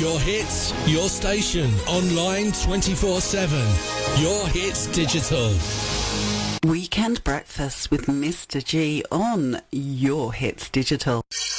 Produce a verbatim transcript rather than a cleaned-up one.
Your hits, your station, online twenty-four seven. Your Hits Digital. Weekend Breakfast with Mister G on Your Hits Digital.